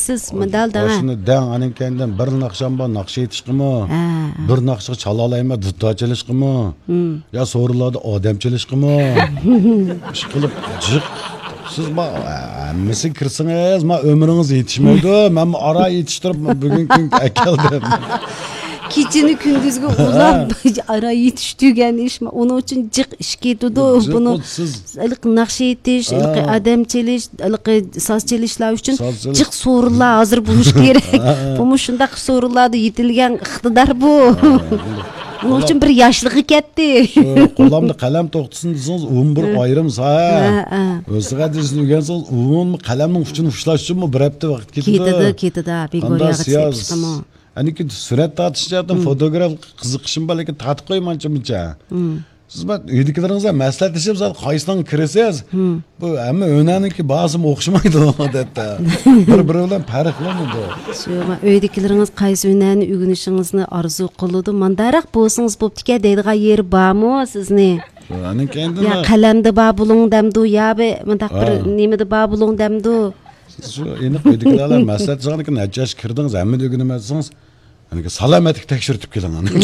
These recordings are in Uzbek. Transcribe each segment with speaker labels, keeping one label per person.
Speaker 1: siz medal da.
Speaker 2: Şunu den anin kendinden bir nakşamba nakşı yetişkimi, bir nakşı çalalayma dutta çalışkimi, ya sorularda adem çalışkimi, işkılıp cık. Siz bak, emmesi kırsınız, ma ömrünüz yetişmeydi, ben ara yetiştirip bugün gün geldim.
Speaker 1: Keçini gündüzgü ulab ara yetiştirgen iş mi? Onun için cık işki dudu. Bunu ılık nakşı yetiş, ılık adem çeliş, ılık saz çelişler için cık sorular hazır buluş gerek. Bu şundaq sorularda yetilgen iktidar bu. Onun için bir yaşlığı ketdi.
Speaker 2: Qo'limda qalam to'xtasin desangiz 11 ayrım saat. O'ziga deysizgan umuman qalamning uchini ushlash uchunmi bir hafta vaqt ketadi.
Speaker 1: Ketadi. Begoriyag'i
Speaker 2: Aniki surat tortishda fotograf qiziqishim bor lekin tatib qo'ymancha. Siz bak uydagilaringizga maslahatlashib, qaysidan kirasangiz, bu hamma o'naniki ba'zim o'xshamaydi odatda. Bir-biri bilan farqlanadi.
Speaker 1: Shu, uydagilaringiz qaysi o'nani o'rganishingizni orzu qiladi. Mandaroq bo'lsangiz bo'pti-ku deydigan yeri bormi sizni?
Speaker 2: Aniki endi
Speaker 1: ya qalamda bor bo'ling demdi, ya mundaq bir nimada bor bo'ling demdi.
Speaker 2: Shu endi uydagilar maslahat so'raganda necha kirdingiz, hamma o'rganmasangiz salomatlik tekshirib keling ana.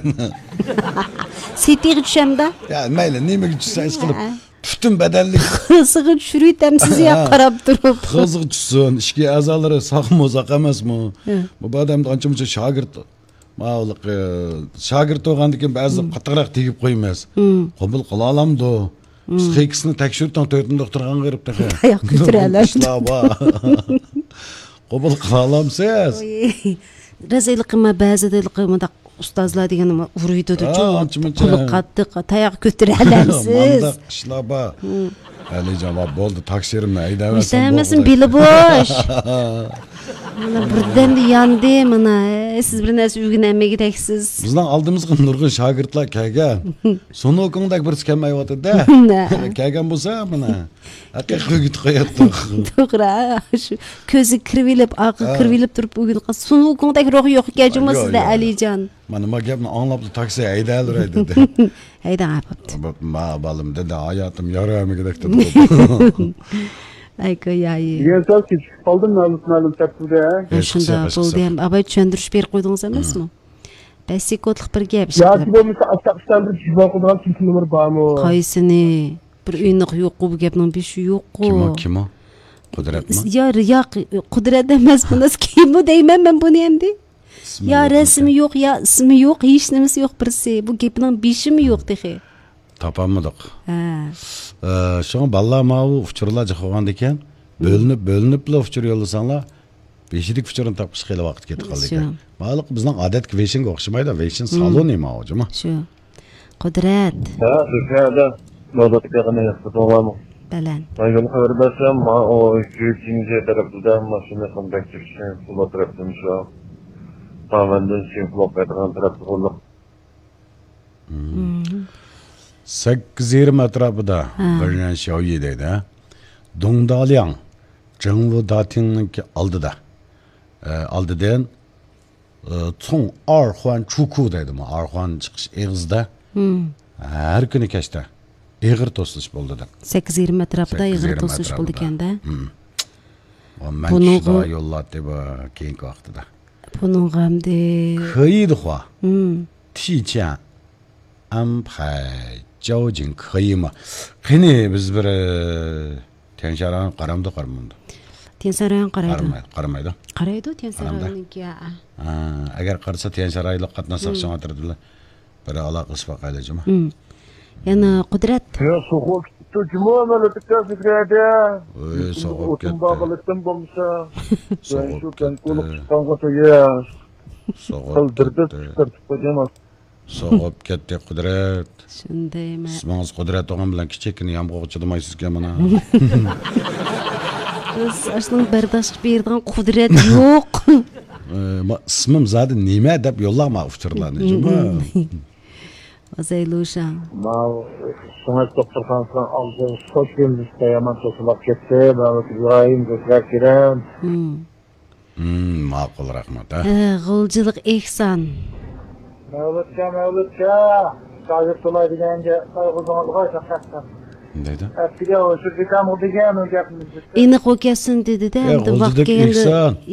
Speaker 1: Setiga tushamda?
Speaker 2: Ya mayli, nimaga tushsangiz qilib, butun badallik
Speaker 1: qizig'i tushiraytam sizga qarab turib.
Speaker 2: Qizig'i tushsin, ishki a'zolari sog'mi, saq emasmi? Bu odamda ancha-muncha shogird ma'lum shogird bo'lgandan keyin ba'zi qattiqroq tegib qo'ymas. Qabul qila olamdi. Psixikasini tekshirib to'rtinda o'tirgan qiribdi.
Speaker 1: Oyoq ko'tiralar.
Speaker 2: Qabul qila olamsiz?
Speaker 1: Razilqima ba'zida mundaq ustozlar degan uruydi-ku. Qulluq qattiq, tayoq ko'tiralamsiz.
Speaker 2: Mandaq ishlar bor. Ali javob bo'ldi, taksirimni aydaversin.
Speaker 1: Ishlamasin beli bo'sh. Mana birdan yandi mana. Siz bir narsa o'rganmagidaksiz.
Speaker 2: Bizning oldimizga nurg'un shogirdlar kelgan. So'ni o'qingdak birisi kelmayotdi-da. Kelgan bo'lsa mana haqiqiy o'git qo'yapti.
Speaker 1: To'g'ri. Shu ko'zi kirvilib, aqli kirvilib turib o'git qilsa, so'ni o'qingdak ruhi yo'q ekan sizda Alijon.
Speaker 2: Mana nima gapni anglab taksi haydaveradi dedi.
Speaker 1: Hayda apapti.
Speaker 2: Ma balim dedi, hayotim yaramagidek dedi.
Speaker 1: Ay ko'yayi.
Speaker 3: Yensel ki kaldım ma'lum tepkide.
Speaker 1: Shunda bo'ldi ham abay tushuntirish berib qo'ydingiz emasmi? 5 sekundlik bir gap.
Speaker 3: Ya ki bo'lmasa asabdan bir javob qilgan telefon nomeri bormi?
Speaker 1: Qaysini? Bir uyni yo'q bu gapning beshi yo'q-ku.
Speaker 2: Kim o? Qudratmi?
Speaker 1: Yo'q, Qudrat emas buni. Kim bu deyman men buni endi? Ya rasmi yo'q, ya ismi yo'q, hech nimasi yo'q birisi. Bu gapning beshimi yo'q dexe.
Speaker 2: Topamadik. Şoň ballar mawu uçurlar jyqagan ekan, bölünüp-bölünüp-la uçur yo'llasanglar, beshidik uçurni tapış xeyli vaqt ketib qoldi ekan. Ma'lum bizning odatki veshinga o'xshamaydi, veshin saloni ma'lum.
Speaker 1: Shu. Qudrat.
Speaker 3: Ha, shunda navbatga qana yasatolamo.
Speaker 1: Balan.
Speaker 3: Ben yolu haber versem, o ikinci tarafından maşını kontaktif için kulak tarafından şu an. Tamamen şey kulak eden tarafı kulak.
Speaker 2: 8:20 atrofida bir narsa deydi. Dongdalyang Zhengwu datingninki oldida. Oldidan Cong Erhuan Chuku deydimi? Erhuan chiqish eg'izda. Har kuni kechda eg'ir to'silish bo'ldi.
Speaker 1: 8:20 atrofida eg'ir to'silish bo'ldi ekanda.
Speaker 2: Bunga yo'llatdi bu keyingi vaqtida.
Speaker 1: Buning hamdi.
Speaker 2: Kıydı hua. Tijian anpay jiaojin kıyı mı? Qani biz bir Tiansharayni qaramda qarmamdi.
Speaker 1: Tiansharayni qaraydi.
Speaker 2: Qaramaydi.
Speaker 1: Qaraydi Tiansharayniga.
Speaker 2: Agar qarasa Tiansharayga qatnashsak o'tirdilar. Bir aloqasi vaqaylajimi?
Speaker 1: Yana Qudrat.
Speaker 3: Soğuk tutuşumu böyle tekrar fikrede.
Speaker 2: Soğuk
Speaker 3: gitti. Bağlılıktan bulmuşsa. Ben şu konuk çıkanı ya. Kaldırdı çıkartıp koyamaz.
Speaker 2: Soğuk gitti Qudrat.
Speaker 1: Shundaymi.
Speaker 2: Ismingiz Qudrat o'g'am bilan kichikini yomg'irga chidamaysiz-ku mana.
Speaker 1: Biz aslında bardosh berdigan Qudrat yo'q.
Speaker 2: İsmim zaten nima deb yo'llama uçurlarni.
Speaker 1: Azaylusha.
Speaker 3: Mal sonuç doktorxonasidan aldı. Hoş geldiniz. Yaman to'silib ketdi. Ben İbrahim Gökrakirem.
Speaker 2: Ma'qul rahmat.
Speaker 1: G'uljilik ehson.
Speaker 3: Mevlutça. Şagird olay degenge qayg'uzanlığa şaqaqsan.
Speaker 2: Deydi.
Speaker 3: Atiga o'sha degan o degan o gapimiz.
Speaker 1: Endi qo'kasin dedi-da, endi vaqt keldi.